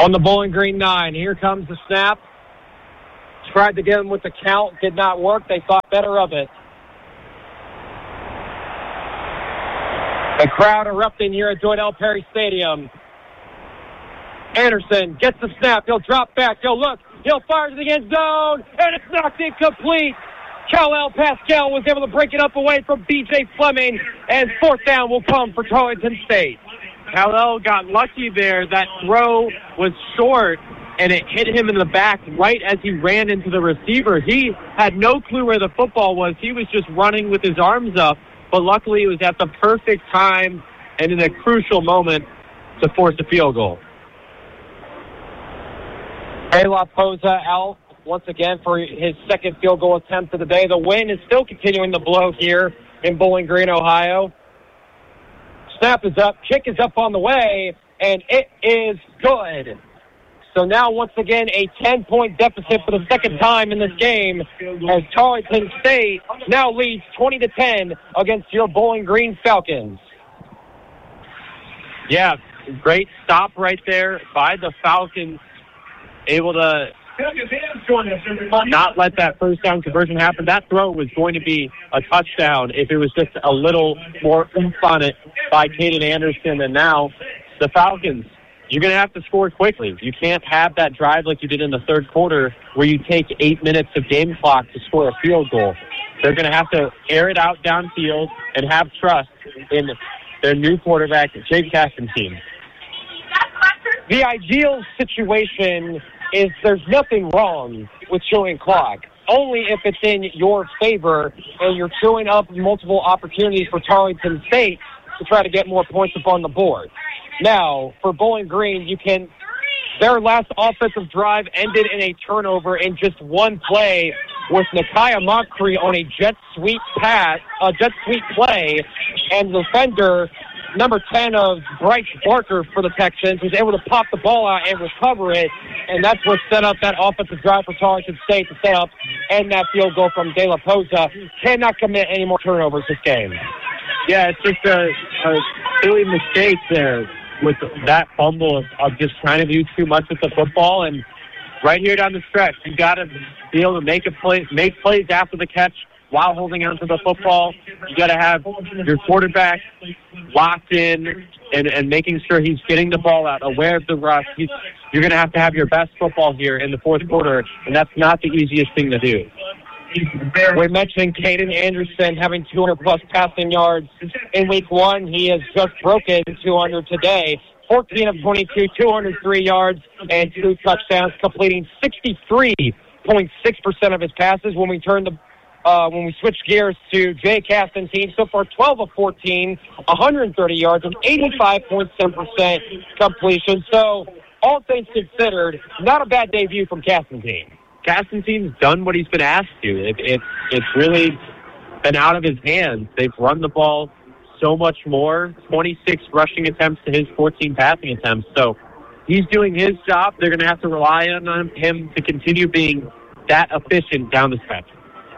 On the Bowling Green 9, here comes the snap. Tried to get him with the count, did not work. They thought better of it. The crowd erupting here at Joyce L. Perry Stadium. Anderson gets the snap. He'll drop back. He'll look. He'll fire to the end zone, and it's knocked incomplete. Kal-El Pascal was able to break it up away from B.J. Fleming, and fourth down will come for Tarleton State. Kal-El got lucky there. That throw was short, and it hit him in the back right as he ran into the receiver. He had no clue where the football was. He was just running with his arms up, but luckily it was at the perfect time and in a crucial moment to force a field goal. De La Posa out once again for his second field goal attempt of the day. The wind is still continuing to blow here in Bowling Green, Ohio. Snap is up, kick is up on the way, and it is good. So now, once again, a 10-point deficit for the second time in this game as Tarleton State now leads 20-10 against your Bowling Green Falcons. Yeah, great stop right there by the Falcons, able to not let that first down conversion happen. That throw was going to be a touchdown if it was just a little more oomph on it by Caden Anderson. And now the Falcons, you're going to have to score quickly. You can't have that drive like you did in the third quarter where you take 8 minutes of game clock to score a field goal. They're going to have to air it out downfield and have trust in their new quarterback, Jake Castantine. The ideal situation is there's nothing wrong with chewing clock, only if it's in your favor and you're chewing up multiple opportunities for Tarleton State to try to get more points up on the board. Now, for Bowling Green, their last offensive drive ended in a turnover in just one play with Nakia Mokri on a jet sweep play, and the defender, number 10 of Bryce Barker for the Texans, was able to pop the ball out and recover it, and that's what set up that offensive drive for Tarleton State to set up and that field goal from De La Posa. Cannot commit any more turnovers this game. Yeah, it's just a silly mistake there with that fumble of just trying to do too much with the football. And right here down the stretch, you got to be able to make plays after the catch while holding on to the football. You got to have your quarterback locked in and making sure he's getting the ball out, aware of the rush. You're going to have your best football here in the fourth quarter, and that's not the easiest thing to do. We mentioned Caden Anderson having 200-plus passing yards in week one. He has just broken 200 today. 14 of 22, 203 yards, and 2 touchdowns, completing 63.6% of his passes. When we switch gears to Jay Castantine, so far 12 of 14, 130 yards, and 85.7% completion. So, all things considered, not a bad debut from Castantine. Castantine's done what he's been asked to. It's really been out of his hands. They've run the ball so much more, 26 rushing attempts to his 14 passing attempts. So he's doing his job. They're going to have to rely on him to continue being that efficient down the stretch.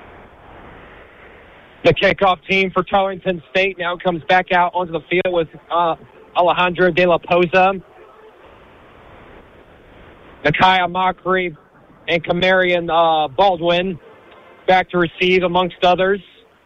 The kickoff team for Tarleton State now comes back out onto the field with Alejandro De La Posa, Nakia Mokri, and Camarion Baldwin back to receive, amongst others.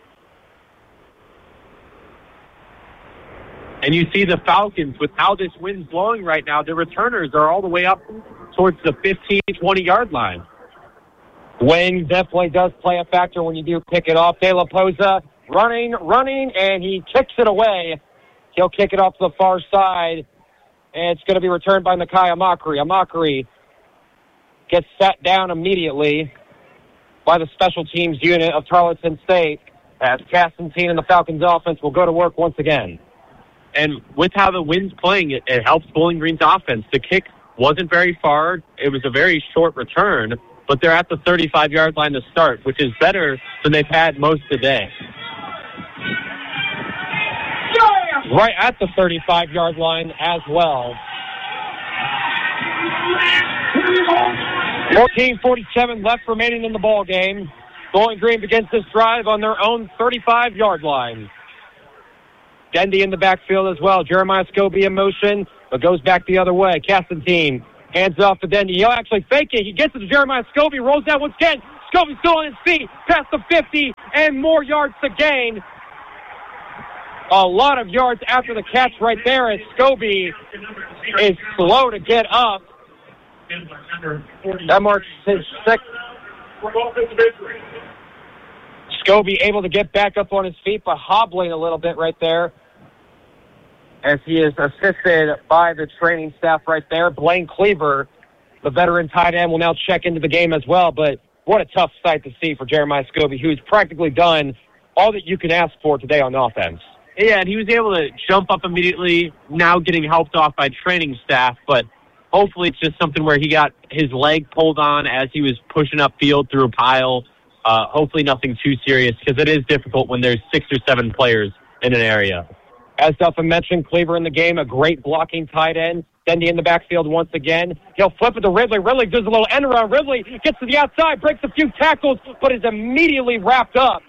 And you see the Falcons, with how this wind's blowing right now, the returners are all the way up towards the 15, 20-yard line. Wind definitely does play a factor when you do pick it off. De La Posa running, and he kicks it away. He'll kick it off to the far side, and it's going to be returned by Nakia Mokri. Mokri gets sat down immediately by the special teams unit of Tarleton State as Castantine and the Falcons offense will go to work once again. And with how the wind's playing, it helps Bowling Green's offense. The kick wasn't very far. It was a very short return, but they're at the 35-yard line to start, which is better than they've had most of the day. Right at the 35-yard line as well. 14:47 left remaining in the ball game. Bowling Green begins this drive on their own 35-yard line. Dendy in the backfield as well. Jeremiah Scobie in motion, but goes back the other way. Castantine Hands off to Dendy. He'll actually fake it. He gets it to Jeremiah Scobie, rolls down once again. Scobie's still on his feet, past the 50, and more yards to gain. A lot of yards after the catch right there as Scobie is slow to get up. That marks his sixth. Scobie able to get back up on his feet, but hobbling a little bit right there as he is assisted by the training staff right there. Blaine Cleaver, the veteran tight end, will now check into the game as well. But what a tough sight to see for Jeremiah Scobie, who's practically done all that you can ask for today on offense. Yeah, and he was able to jump up immediately, now getting helped off by training staff, but hopefully it's just something where he got his leg pulled on as he was pushing upfield through a pile. Hopefully nothing too serious, because it is difficult when there's 6 or 7 players in an area. As Duffin mentioned, Cleaver in the game, a great blocking tight end. Dendy in the backfield once again. He'll flip it to Ridley. Ridley does a little end around. Ridley gets to the outside, breaks a few tackles, but is immediately wrapped up.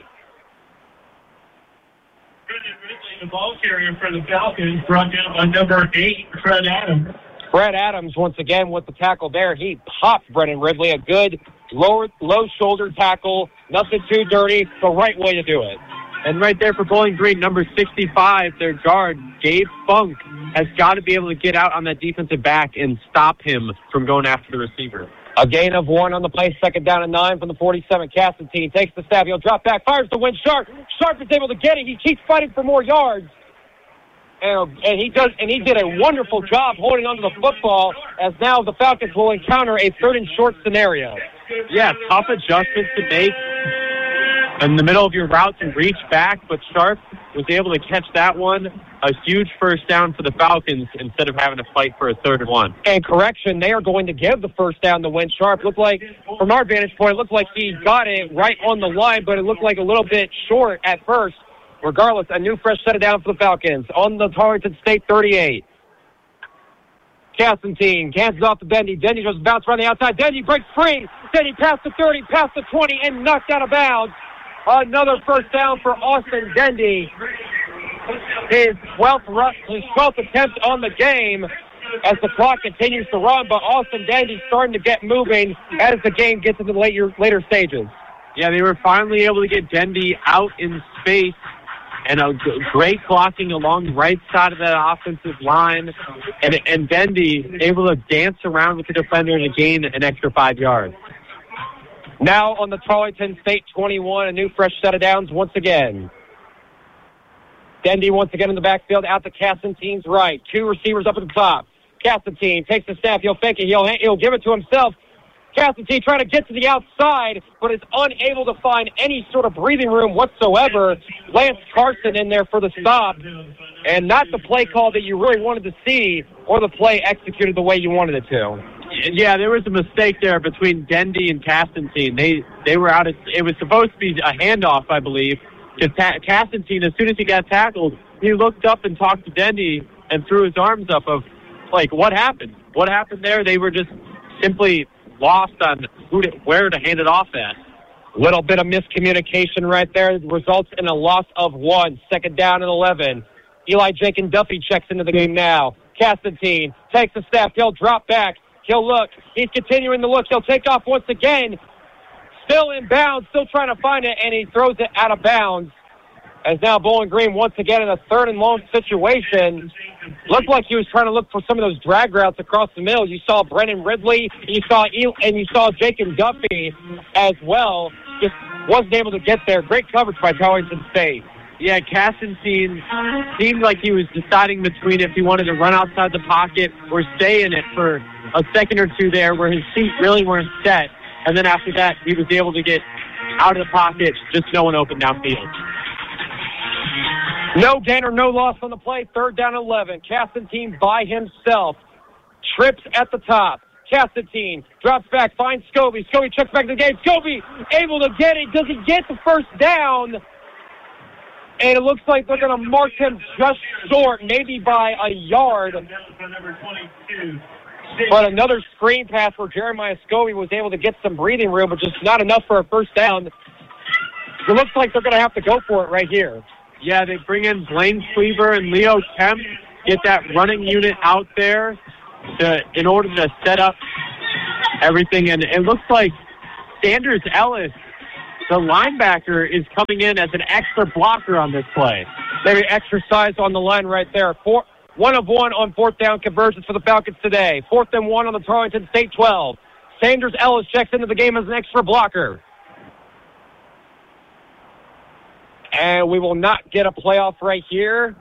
The ball carrier for the Falcons, brought down by number 8, Fred Adams. Fred Adams, once again, with the tackle there. He popped Brennan Ridley. A good low shoulder tackle. Nothing too dirty. The right way to do it. And right there for Bowling Green, number 65, their guard, Gabe Funk, has got to be able to get out on that defensive back and stop him from going after the receiver. A gain of 1 on the play, 2nd down and 9 from the 47. Castantine takes the snap. He'll drop back, fires to win Sharp. Sharp is able to get it. He keeps fighting for more yards. And he did a wonderful job holding onto the football, as now the Falcons will encounter a 3rd and short scenario. Yeah, tough adjustments to make in the middle of your route to reach back, but Sharp was able to catch that one. A huge first down for the Falcons instead of having to fight for a 3rd and 1. And correction, they are going to give the first down to Win Sharp. Looked like, from our vantage point, it looked like he got it right on the line, but it looked like a little bit short at first. Regardless, a new fresh set of down for the Falcons on the Tarleton State 38. Castantine hands it off to Dendy. Dendy just bounce around the outside. Dendy breaks free. Dendy past the 30, past the 20, and knocked out of bounds. Another first down for Austin Dendy. His 12th attempt on the game as the clock continues to run, but Austin Dendy starting to get moving as the game gets into the later stages. Yeah, they were finally able to get Dendy out in space, and a great blocking along the right side of that offensive line, and Dendy able to dance around with the defender to gain an extra 5 yards. Now on the Tarleton State 21, a new fresh set of downs once again. Dendy once again in the backfield, out to Castantine's right. 2 receivers up at the top. Castantine takes the snap. He'll fake it. He'll give it to himself. Castantine trying to get to the outside, but is unable to find any sort of breathing room whatsoever. Lance Carson in there for the stop, and not the play call that you really wanted to see, or the play executed the way you wanted it to. Yeah, there was a mistake there between Dendy and Castantine. They were out. It was supposed to be a handoff, I believe. Because Castantine, as soon as he got tackled, he looked up and talked to Dendy and threw his arms up of, like, what happened? What happened there? They were just simply lost on where to hand it off at. Little bit of miscommunication right there results in a loss of 1. 2nd down and 11. Eli Jenkins Duffy checks into the game now. Castantine takes a step. He'll drop back. He'll look. He's continuing to look. He'll take off once again. Still in bounds, still trying to find it, and he throws it out of bounds. As now Bowling Green once again in a 3rd and long situation. Looked like he was trying to look for some of those drag routes across the middle. You saw Brennan Ridley, you saw Jacob Duffy as well. Just wasn't able to get there. Great coverage by Tarleton State. Yeah, Castantine seemed like he was deciding between if he wanted to run outside the pocket or stay in it for a second or two there where his feet really weren't set. And then after that, he was able to get out of the pocket, just no one open downfield. No gain or no loss on the play. 3rd down 11. Castantine by himself. Trips at the top. Castantine drops back, finds Scobie. Scobie checks back to the game. Scobie able to get it. Does he get the first down? And it looks like they're going to mark him just short, maybe by a yard. But another screen pass where Jeremiah Scobie was able to get some breathing room, but just not enough for a first down. It looks like they're going to have to go for it right here. Yeah, they bring in Blaine Cleaver and Leo Kemp, get that running unit out there. in order to set up everything. And it looks like Sanders Ellis, the linebacker, is coming in as an extra blocker on this play. Maybe exercise on the line right there. 1 of 1 on fourth down conversions for the Falcons today. 4th and 1 on the Tarleton State 12. Sanders Ellis checks into the game as an extra blocker. And we will not get a playoff right here.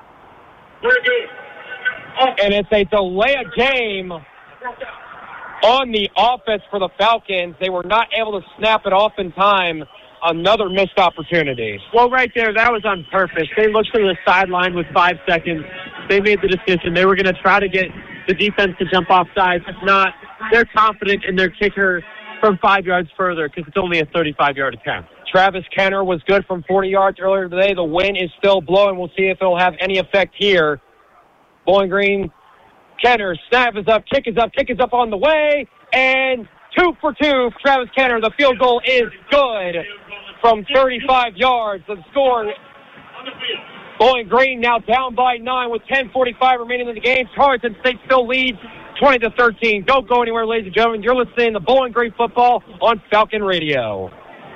And it's a delay of game on the offense for the Falcons. They were not able to snap it off in time. Another missed opportunity. Well, right there, that was on purpose. They looked to the sideline with 5 seconds. They made the decision. They were going to try to get the defense to jump off sides. If not, they're confident in their kicker from 5 yards further because it's only a 35-yard attempt. Travis Kenner was good from 40 yards earlier today. The wind is still blowing. We'll see if it'll have any effect here. Bowling Green, Kenner, snap is up, kick is up on the way, and 2 for 2 for Travis Kenner. The field goal is good from 35 yards. The score, Bowling Green now down by 9 with 10:45 remaining in the game. Tarleton State still leads 20-13. Don't go anywhere, ladies and gentlemen. You're listening to Bowling Green football on Falcon Radio.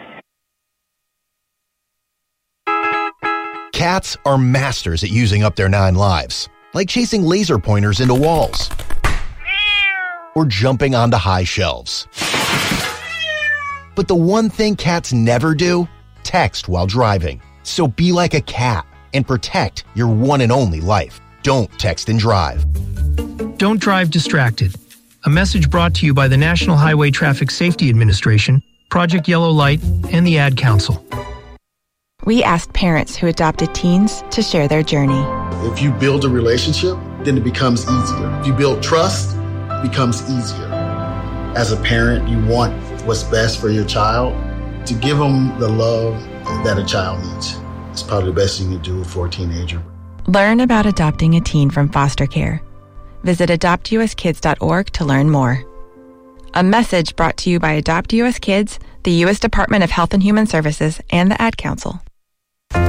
Cats are masters at using up their 9 lives, like chasing laser pointers into walls or jumping onto high shelves. But the one thing cats never do, text while driving. So be like a cat and protect your one and only life. Don't text and drive. Don't drive distracted. A message brought to you by the National Highway Traffic Safety Administration, Project Yellow Light, and the Ad Council. We asked parents who adopted teens to share their journey. If you build a relationship, then it becomes easier. If you build trust, it becomes easier. As a parent, you want what's best for your child. To give them the love that a child needs. It's probably the best you can do for a teenager. Learn about adopting a teen from foster care. Visit adoptuskids.org to learn more. A message brought to you by Adopt US Kids, the U.S. Department of Health and Human Services, and the Ad Council. Mommy,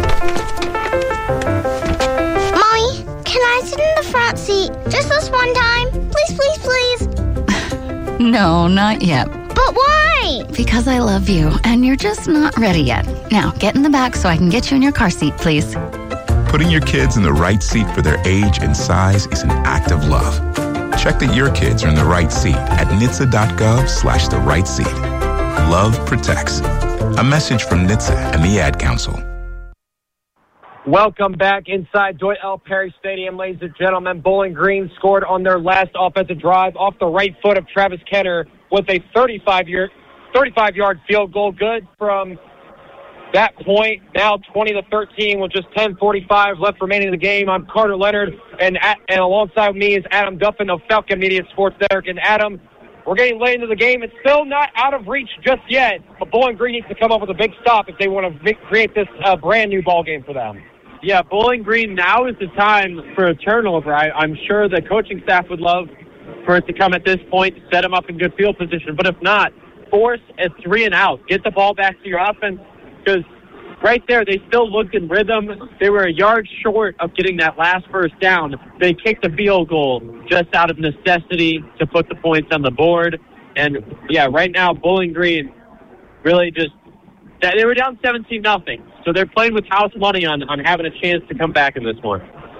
can I sit in the front seat just this one time? Please, please, please. No, not yet. But why? Because I love you, and you're just not ready yet. Now, get in the back so I can get you in your car seat, please. Putting your kids in the right seat for their age and size is an act of love. Check that your kids are in the right seat at NHTSA.gov/the right seat. Love protects. A message from NHTSA and the Ad Council. Welcome back inside Dwight L. Perry Stadium, ladies and gentlemen. Bowling Green scored on their last offensive drive off the right foot of Travis Kenner with a 35-yard field goal. Good from that point. Now 20-13 with just 10:45 left remaining in the game. I'm Carter Leonard, and alongside me is Adam Duffin of Falcon Media Sports Network. And Adam, we're getting late into the game. It's still not out of reach just yet, but Bowling Green needs to come up with a big stop if they want to create this brand new ball game for them. Yeah, Bowling Green, now is the time for a turnover. I'm sure the coaching staff would love for it to come at this point to set them up in good field position. But if not, force a 3-and-out. Get the ball back to your offense because right there they still looked in rhythm. They were a yard short of getting that last first down. They kicked a field goal just out of necessity to put the points on the board. And, yeah, right now Bowling Green really just – they were down 17-0. So they're playing with house money on having a chance to come back in this one.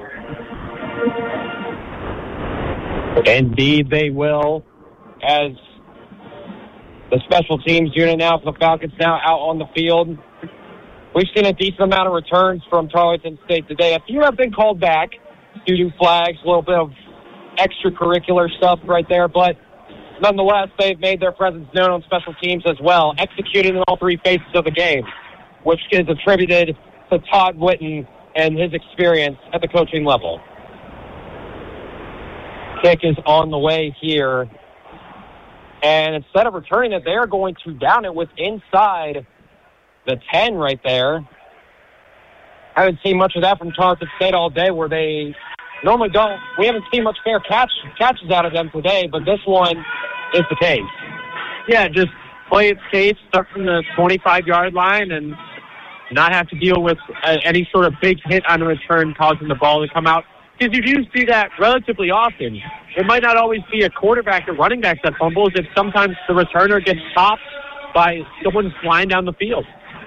Indeed, they will, as the special teams unit now for the Falcons now out on the field. We've seen a decent amount of returns from Tarleton State today. A few have been called back due to flags, a little bit of extracurricular stuff right there, but nonetheless, they've made their presence known on special teams as well, executing in all 3 phases of the game, which is attributed to Todd Witten and his experience at the coaching level. Kick is on the way here. And instead of returning it, they are going to down it with inside the 10 right there. I haven't seen much of that from Tarleton State all day where they normally don't. We haven't seen much fair catches out of them today, but this one is the case. Yeah, just play it safe, start from the 25-yard line, and not have to deal with any sort of big hit on a return causing the ball to come out. because you do see that relatively often. It might not always be a quarterback or running back that fumbles. If sometimes the returner gets stopped by someone flying down the field.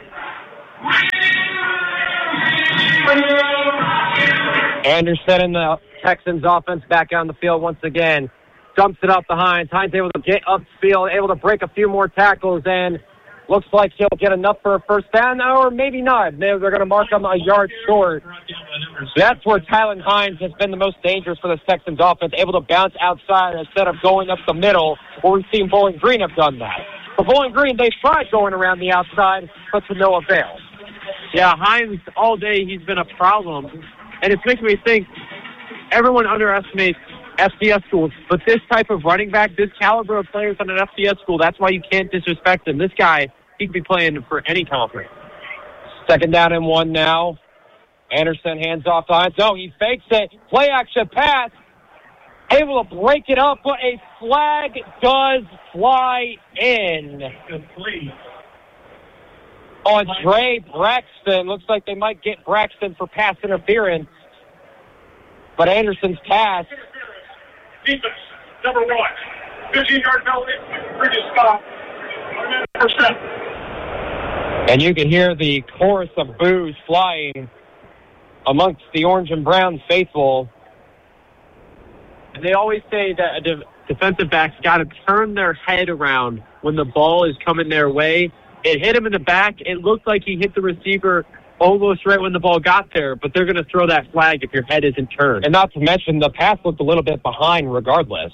Anderson and the Texans offense back on the field once again. Dumps it up to Hines. Hines able to get upfield, able to break a few more tackles, and looks like he'll get enough for a first down, or maybe not. Maybe they're going to mark him a yard short. That's where Tylen Hines has been the most dangerous for the Texans offense, able to bounce outside instead of going up the middle, where we've seen Bowling Green have done that. For Bowling Green, they tried going around the outside, but to no avail. Yeah, Hines, all day, he's been a problem. And it's making me think everyone underestimates FCS schools, but this type of running back, this caliber of players on an FCS school, that's why you can't disrespect him. This guy, he could be playing for any conference. 2nd down and 1 now. Anderson hands off to Hines. No, he fakes it. Play action pass. Able to break it up, but a flag does fly in. Complete. On Dre Braxton. Looks like they might get Braxton for pass interference. But Anderson's pass. Defense, number 1. 15-yard penalty. Previous stop. Percent. And you can hear the chorus of boos flying amongst the orange and brown faithful. And they always say that a defensive back's got to turn their head around when the ball is coming their way. It hit him in the back. It looked like he hit the receiver almost right when the ball got there, but they're going to throw that flag if your head isn't turned. And not to mention, the pass looked a little bit behind regardless.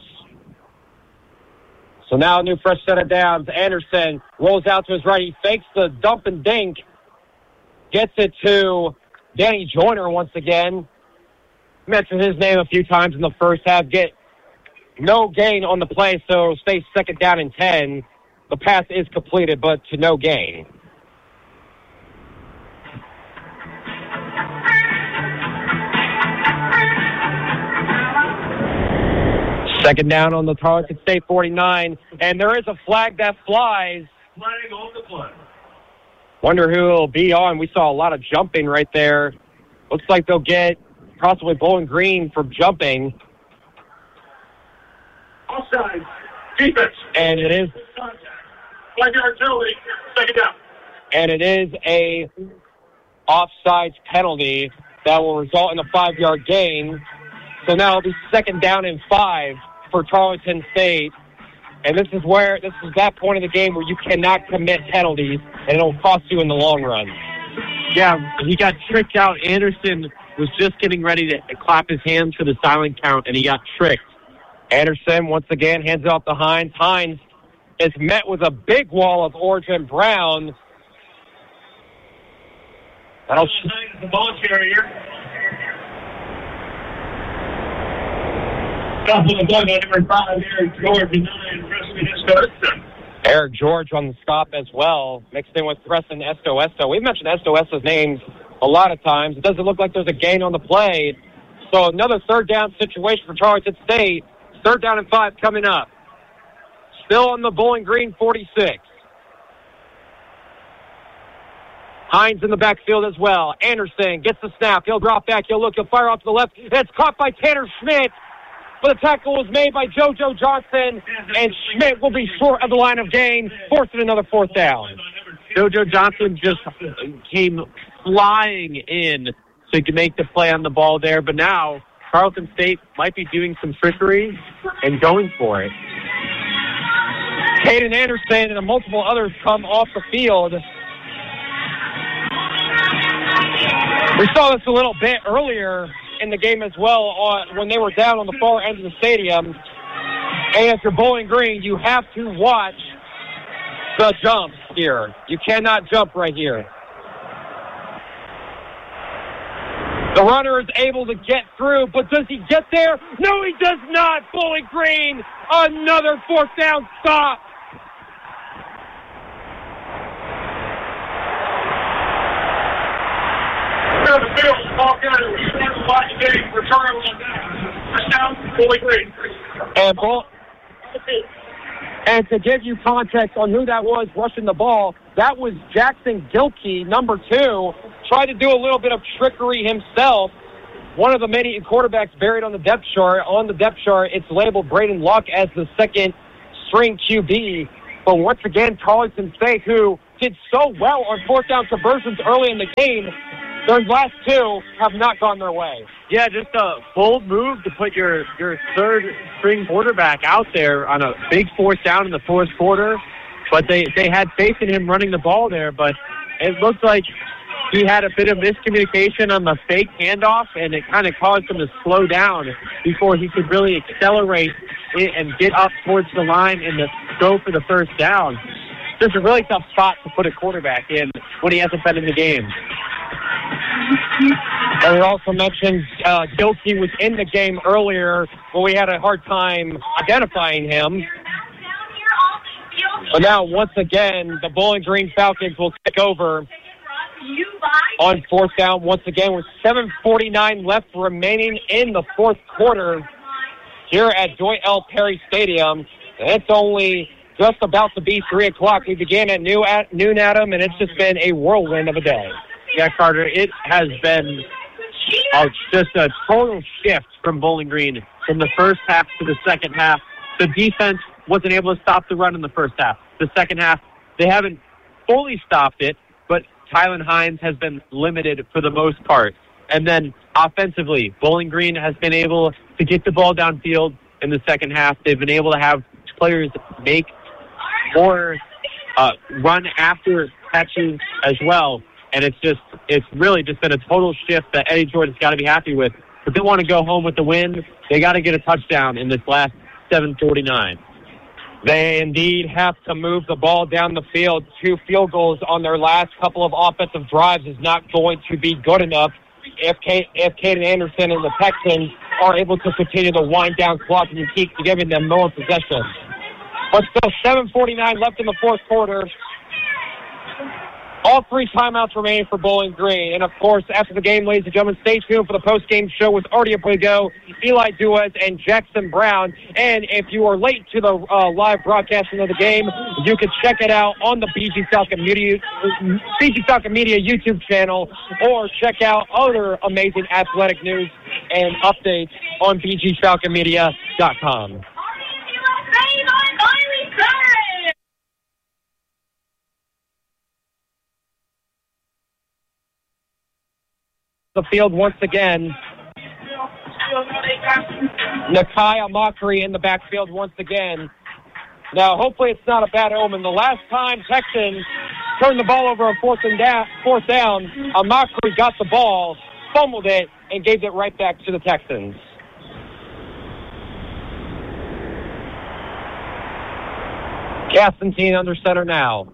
So now a new fresh set of downs. Anderson rolls out to his right. He fakes the dump and dink. Gets it to Danny Joyner once again. Mentioned his name a few times in the first half. Get no gain on the play, so it'll stay 2nd down and 10. The pass is completed, but to no gain. Second down on the Tarleton State 49, and there is a flag that flies. Flag on the play. Wonder who it'll be on. We saw a lot of jumping right there. Looks like they'll get possibly Bowling Green for jumping. Offside. Defense. And it is. 5-yard penalty. 2nd down. And it is a offsides penalty that will result in a 5-yard gain. So now it'll be 2nd down and 5 for Tarleton State. And this is that point of the game where you cannot commit penalties, and it'll cost you in the long run. Yeah, he got tricked out. Anderson was just getting ready to clap his hands for the silent count, and he got tricked. Anderson, once again, hands it off to Hines. Hines is met with a big wall of orange and brown. That'll the ball carrier. Top of the ball, number 5, Eric George, and 9, Preston Esto. Eric George on the stop as well, mixed in with Preston Esto. We've mentioned Esto's names a lot of times. It doesn't look like there's a gain on the play. So another 3rd down situation for Tarleton State. 3rd down and 5 coming up. Still on the Bowling Green 46. Hines in the backfield as well. Anderson gets the snap. He'll drop back. He'll look. He'll fire off to the left. It's caught by Tanner Schmidt. But the tackle was made by JoJo Johnson, and Schmidt will be short of the line of gain, forcing another 4th down. JoJo Johnson just came flying in so he could make the play on the ball there. But now Tarleton State might be doing some trickery and going for it. Caden Anderson and multiple others come off the field. We saw this a little bit earlier in the game as well when they were down on the far end of the stadium. And if you're Bowling Green, you have to watch the jumps here. You cannot jump right here. The runner is able to get through, but does he get there? No, he does not. Bowling Green, another 4th down stop. The field, ball carrier, starting to watch the game, return on that. Touchdown, Bowling Green. And to give you context on who that was rushing the ball, that was Jackson Gilkey, number 2. Tried to do a little bit of trickery himself one of the many quarterbacks buried on the depth chart. On the depth chart, it's labeled Braden Luck as the second-string QB. But once again, Tarleton State, who did so well on fourth down conversions early in the game, their last two have not gone their way. Yeah, just a bold move to put your third-string quarterback out there on a big fourth down in the fourth quarter. But they had faith in him running the ball there, but it looked like he had a bit of miscommunication on the fake handoff, and it kind of caused him to slow down before he could really accelerate it and get up towards the line and go for the first down. Just a really tough spot to put a quarterback in when he hasn't been in the game. And we also mentioned Gilkey was in the game earlier, but we had a hard time identifying him. But now, once again, the Bowling Green Falcons will take over on fourth down once again with 7:49 left remaining in the fourth quarter here at Dwight L. Perry Stadium. And it's only just about to be 3 o'clock. We began at noon, Adam, and it's just been a whirlwind of a day. Yeah, Carter, it has been just a total shift from Bowling Green from the first half to the second half. The defense wasn't able to stop the run in the first half. The second half, they haven't fully stopped it, but Tylen Hines has been limited for the most part. And then offensively, Bowling Green has been able to get the ball downfield in the second half. They've been able to have players make more run after catches as well. And it's really just been a total shift that Eddie Jordan's got to be happy with. If they want to go home with the win, they got to get a touchdown in this last 7:49. They indeed have to move the ball down the field. 2 field goals on their last couple of offensive drives is not going to be good enough if Caden Anderson and the Texans are able to continue to wind down clock and keep giving them more possession. But still 7:49 left in the fourth quarter. All 3 timeouts remaining for Bowling Green. And, of course, after the game, ladies and gentlemen, stay tuned for the post-game show with Artie Abrigo, Eli Duez, and Jackson Brown. And if you are late to the live broadcasting of the game, you can check it out on the BG Falcon Media YouTube channel, or check out other amazing athletic news and updates on bgfalconmedia.com. The field once again. Nakai Amakri in the backfield once again. Now, hopefully it's not a bad omen. The last time Texans turned the ball over on fourth down, Amakri got the ball, fumbled it, and gave it right back to the Texans. Castantine under center now.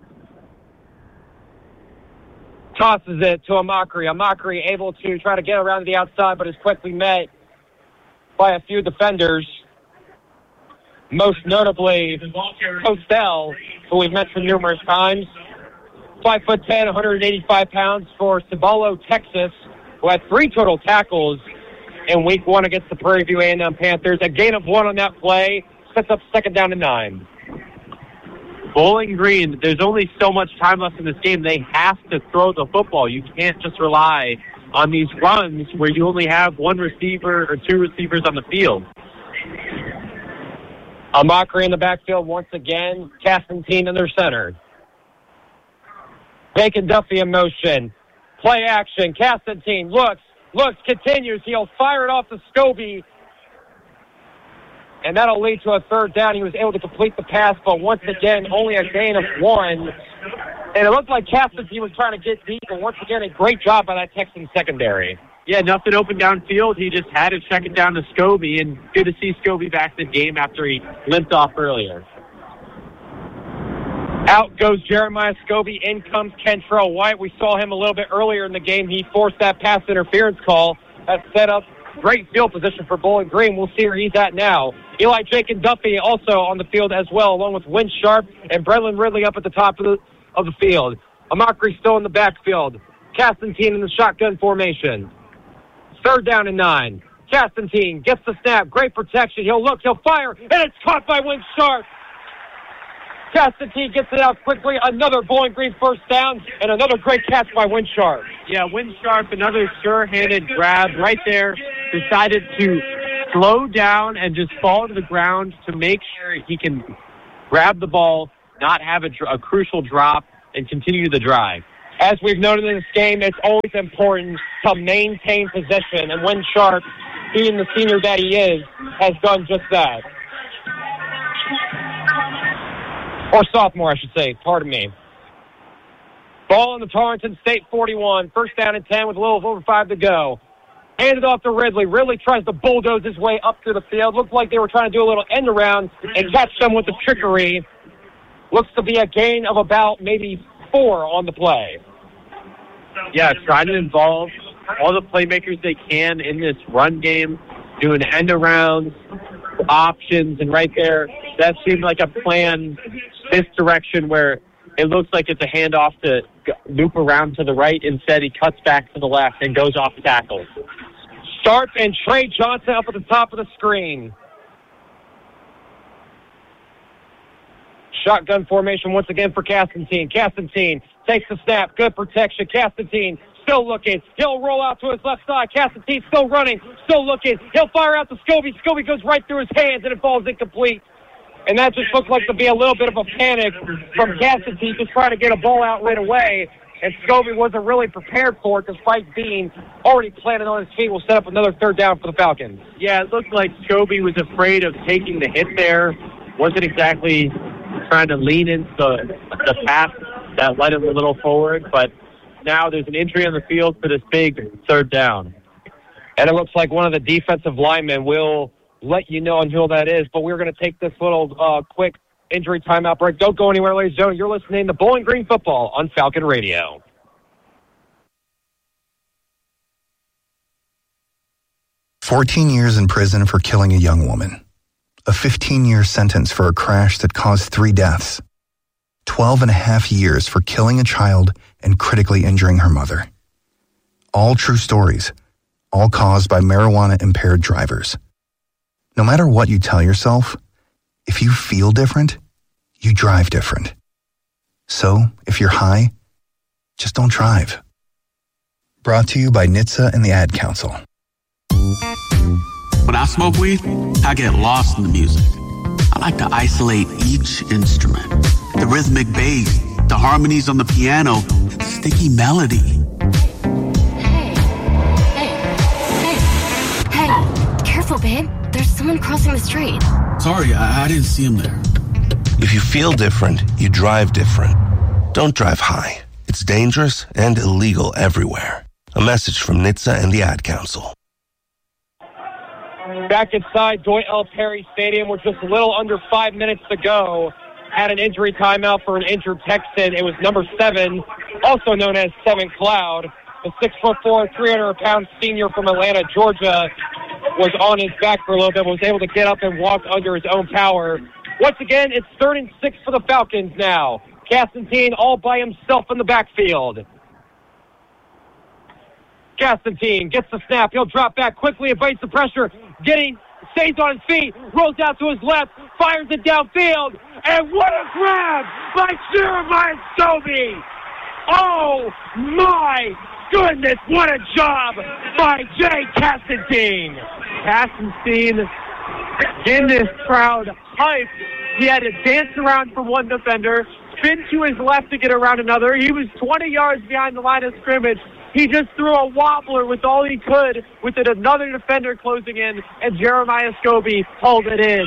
Tosses it to Amakri. Amakri able to try to get around to the outside, but is quickly met by a few defenders. Most notably, Cosell, who we've mentioned numerous times. 5'10", 185 pounds for Cibolo, Texas, who had 3 total tackles in Week 1 against the Prairie View A&M Panthers. A gain of 1 on that play sets up second down and 9. Bowling Green, there's only so much time left in this game. They have to throw the football. You can't just rely on these runs where you only have 1 receiver or 2 receivers on the field. Amakri in the backfield once again. Castantine in their center. Bacon Duffy in motion. Play action. Castantine looks, continues. He'll fire it off to Scobie. And that'll lead to a third down. He was able to complete the pass, but once again, only a gain of 1. And it looked like Castantine was trying to get deep, and once again, a great job by that Texan secondary. Yeah, nothing open downfield. He just had to check it down to Scobie, and good to see Scobie back in the game after he limped off earlier. Out goes Jeremiah Scobie. In comes Kentrell White. We saw him a little bit earlier in the game. He forced that pass interference call that set up great field position for Bowling Green. We'll see where he's at now. Eli Jacob Duffy also on the field as well, along with Wynn Sharp and Brendan Ridley up at the top of the field. Amakri still in the backfield. Castantine in the shotgun formation. Third down and 9. Castantine gets the snap. Great protection. He'll fire, and it's caught by Wynn Sharp. Castantine gets it out quickly. Another Bowling Green first down, and another great catch by Winsharp. Yeah, Winsharp, another sure-handed grab right there. Decided to slow down and just fall to the ground to make sure he can grab the ball, not have a crucial drop, and continue the drive. As we've noted in this game, it's always important to maintain possession, and Winsharp, being the senior that he is, has done just that. Or sophomore, I should say. Pardon me. Ball on the Torrington State 41. First down and 10 with a little over 5 to go. Handed off to Ridley. Ridley tries to bulldoze his way up to the field. Looked like they were trying to do a little end around and catch them with the trickery. Looks to be a gain of about maybe 4 on the play. Yeah, trying to involve all the playmakers they can in this run game, doing end arounds, options, and right there, that seemed like a plan this direction where it looks like it's a handoff to loop around to the right. Instead, he cuts back to the left and goes off tackle. Sharp and Trey Johnson up at the top of the screen. Shotgun formation once again for Castantine. Castantine takes the snap. Good protection. Castantine still looking. He'll roll out to his left side. Castantine still running. Still looking. He'll fire out to Scobie. Scobie goes right through his hands and it falls incomplete. And that just looked like to be a little bit of a panic from Castantine, just trying to get a ball out right away. And Scobie wasn't really prepared for it, despite being already planted on his feet. Will set up another third down for the Falcons. Yeah, it looked like Scobie was afraid of taking the hit there. Wasn't exactly trying to lean into the pass that led him a little forward. But now there's an injury on the field for this big third down. And it looks like one of the defensive linemen will let you know on who that is. But we're going to take this little quick injury timeout break. Don't go anywhere, ladies and gentlemen. You're listening to Bowling Green Football on Falcon Radio. "14 years in prison for killing a young woman. A 15-year sentence for a crash that caused 3 deaths. 12 and a half years for killing a child and critically injuring her mother. All true stories, all caused by marijuana-impaired drivers. No matter what you tell yourself, if you feel different, you drive different. So, if you're high, just don't drive." Brought to you by NHTSA and the Ad Council. When I smoke weed, I get lost in the music. I like to isolate each instrument. The rhythmic bass, the harmonies on the piano, the sticky melody. Hey, careful, babe. There's someone crossing the street. Sorry, I didn't see him there. If you feel different, you drive different. Don't drive high. It's dangerous and illegal everywhere. A message from NHTSA and the Ad Council. Back inside Doyle Perry Stadium with just a little under 5 minutes to go. Had an injury timeout for an injured Texan. It was number 7, also known as 7 Cloud. The 6'4", 300-pound senior from Atlanta, Georgia, was on his back for a little bit, but was able to get up and walk under his own power. Once again, it's 3rd and 6 for the Falcons now. Castantine all by himself in the backfield. Castantine gets the snap. He'll drop back quickly, evades the pressure, stays on his feet, rolls out to his left, fires it downfield, and what a grab by Jeremiah Scobie! Oh my goodness, what a job by Jay Castantine! Castantine in this crowd hype. He had to dance around for one defender, spin to his left to get around another. He was 20 yards behind the line of scrimmage. He just threw a wobbler with all he could, with another defender closing in, and Jeremiah Scobie pulled it in.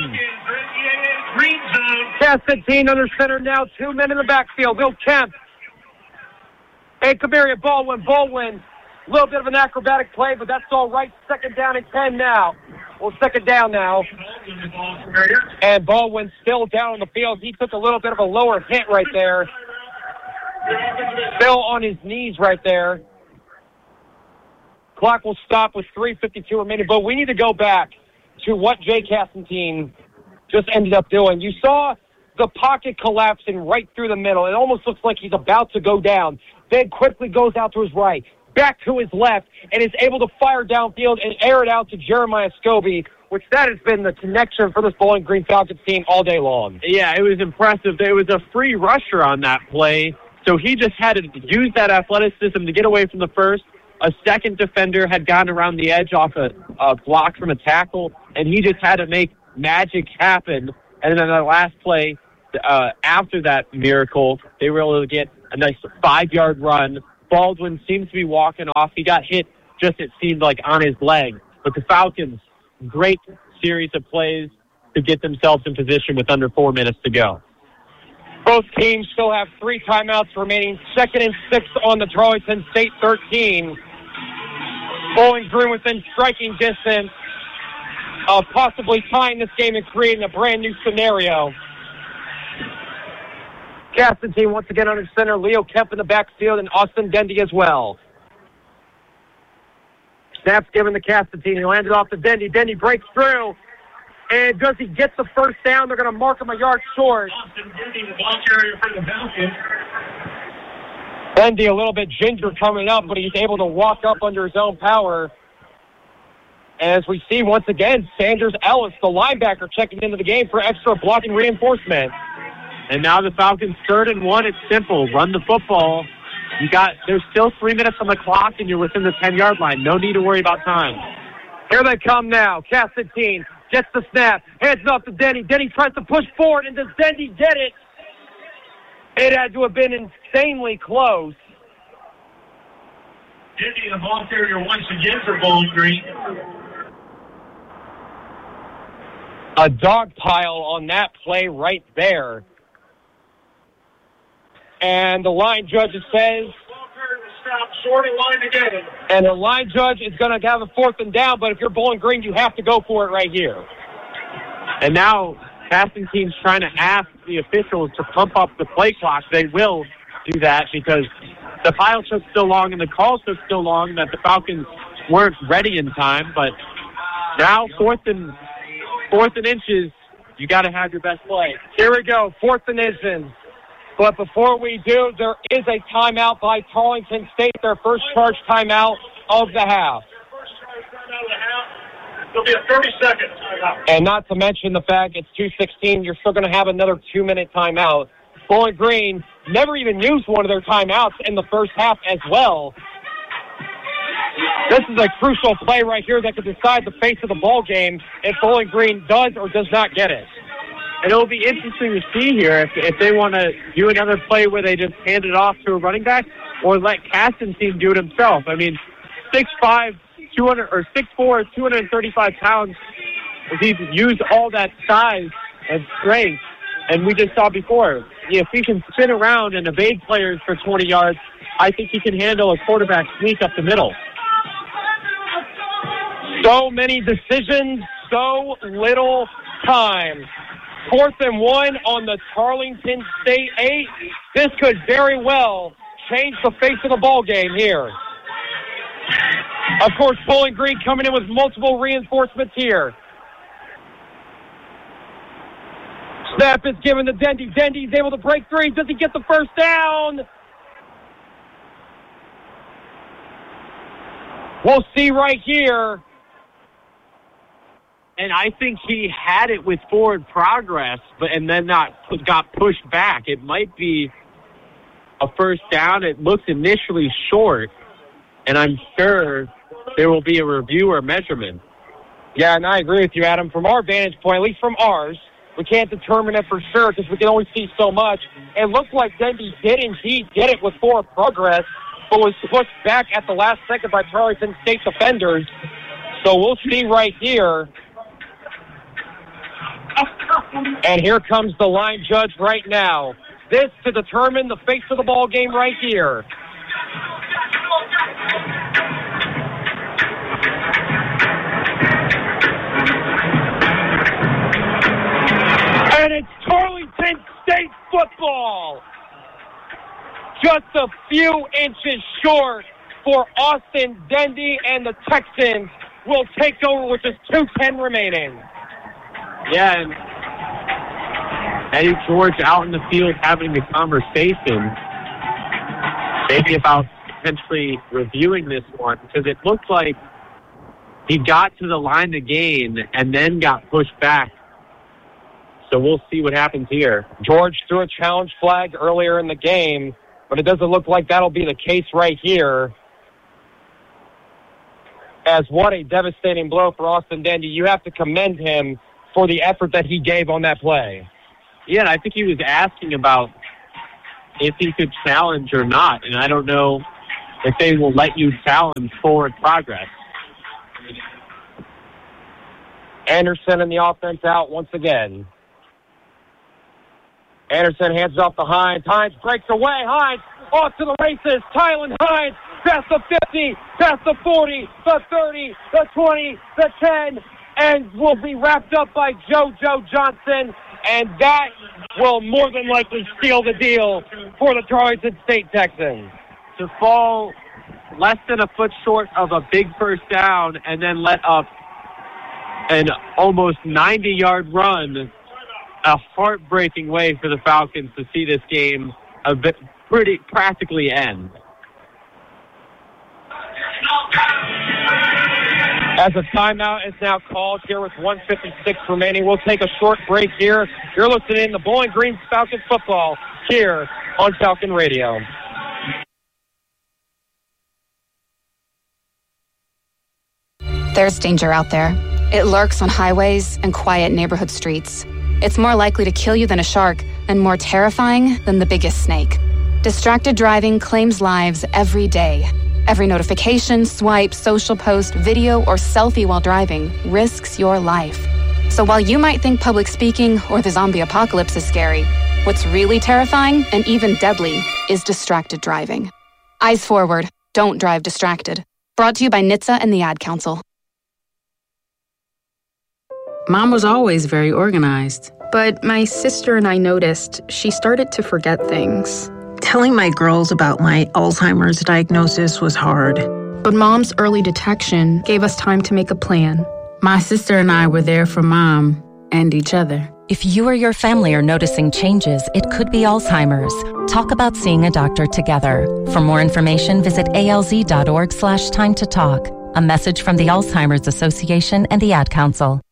Castantine under center now, 2 men in the backfield. Will Kemp and Kamaria Baldwin. Baldwin, a little bit of an acrobatic play, but that's all right. 2nd down and 10 now. Well, 2nd down now. And Baldwin still down on the field. He took a little bit of a lower hit right there. Still on his knees right there. Clock will stop with 3:52 remaining, but we need to go back to what Jay Castantine just ended up doing. You saw the pocket collapsing right through the middle. It almost looks like he's about to go down. Then quickly goes out to his right, back to his left, and is able to fire downfield and air it out to Jeremiah Scobie, which that has been the connection for this Bowling Green Falcons team all day long. Yeah, it was impressive. There was a free rusher on that play, so he just had to use that athleticism to get away from the first. A second defender had gone around the edge off a block from a tackle, and he just had to make magic happen. And then the last play, after that miracle, they were able to get a nice 5-yard run. Baldwin seems to be walking off. He got hit just, it seemed like, on his leg. But the Falcons, great series of plays to get themselves in position with under 4 minutes to go. Both teams still have 3 timeouts remaining. 2nd and 6 on the Tarleton State 13. Bowling Green within striking distance of possibly tying this game and creating a brand new scenario. Castleton once again under center. Leo Kemp in the backfield and Austin Dendy as well. Snap's given to Castleton. He landed off to Dendy. Dendy breaks through. And does he get the first down? They're going to mark him a yard short. Austin Dendy, the ball carrier for the Falcons. Dendy a little bit ginger coming up, but he's able to walk up under his own power. As we see once again, Sanders Ellis, the linebacker, checking into the game for extra blocking reinforcement. And now the Falcons 3rd and 1. It's simple. Run the football. There's still 3 minutes on the clock, and you're within the 10-yard line. No need to worry about time. Here they come now. Castleton gets the snap. Hands it off to Denny. Denny tries to push forward, and does Dendy get it? It had to have been insanely close. Dendy, the ball carrier once again for Bowling Green. A dog pile on that play right there. And the line judge says, stop short and line again. And the line judge is going to have a 4th and down, but if you're Bowling Green, you have to go for it right here. And now Castleton's trying to ask the officials to pump up the play clock. They will do that because the pile took so long and the call took so long that the Falcons weren't ready in time. But now 4th and inches, you got to have your best play. Here we go, 4th and inches. But before we do, there is a timeout by Tarleton State, their first charge timeout of the half. It'll be a 30-second timeout. And not to mention the fact it's 2:16, you're still going to have another 2-minute timeout. Bowling Green never even used one of their timeouts in the first half as well. This is a crucial play right here that could decide the fate of the ball game if Bowling Green does or does not get it. And it'll be interesting to see here if they want to do another play where they just hand it off to a running back or let Castleton do it himself. I mean, 6'5", 6'4", 235 pounds. He's used all that size and strength, and we just saw before. If he can spin around and evade players for 20 yards, I think he can handle a quarterback sneak up the middle. So many decisions, so little time. 4th and 1 on the Tarleton State 8. This could very well change the face of the ball game here. Of course, Bowling Green coming in with multiple reinforcements here. Snap is given to Dendy. Dendy's able to break free. Does he get the first down? We'll see right here. And I think he had it with forward progress, and then got pushed back. It might be a first down. It looks initially short, and I'm sure there will be a review or measurement. Yeah, and I agree with you, Adam. From our vantage point, at least from ours, we can't determine it for sure because we can only see so much. It looked like Dendy did indeed get it with forward progress, but was pushed back at the last second by Tarleton State defenders. So we'll see right here. And here comes the line judge right now. This to determine the face of the ball game right here. And it's Tarleton State football. Just a few inches short for Austin Dendy, and the Texans will take over with just 2:10 remaining. Yeah, and Eddie George out in the field having a conversation, maybe about potentially reviewing this one, because it looked like He got to the line to gain and then got pushed back. So we'll see what happens here. George threw a challenge flag earlier in the game, but it doesn't look like that'll be the case right here. As what a devastating blow for Austin Dandy. You have to commend him for the effort that he gave on that play. Yeah, and I think he was asking about if he could challenge or not, and I don't know if they will let you challenge forward progress. Anderson and the offense out once again. Anderson hands off to Hines. Hines breaks away. Hines off to the races. Tylan Hines past the 50, past the 40, the 30, the 20, the 10, and will be wrapped up by JoJo Johnson. And that will more than likely seal the deal for the Darlington State Texans. To fall less than a foot short of a big first down and then let up an almost 90-yard run, a heartbreaking way for the Falcons to see this game pretty practically end. As a timeout is now called here with 1:56 remaining. We'll take a short break here. You're listening to Bowling Green Falcons football here on Falcon Radio. There's danger out there. It lurks on highways and quiet neighborhood streets. It's more likely to kill you than a shark and more terrifying than the biggest snake. Distracted driving claims lives every day. Every notification, swipe, social post, video, or selfie while driving risks your life. So while you might think public speaking or the zombie apocalypse is scary, what's really terrifying and even deadly is distracted driving. Eyes forward. Don't drive distracted. Brought to you by NHTSA and the Ad Council. Mom was always very organized. But my sister and I noticed she started to forget things. Telling my girls about my Alzheimer's diagnosis was hard. But Mom's early detection gave us time to make a plan. My sister and I were there for Mom and each other. If you or your family are noticing changes, it could be Alzheimer's. Talk about seeing a doctor together. For more information, visit alz.org/time to talk. A message from the Alzheimer's Association and the Ad Council.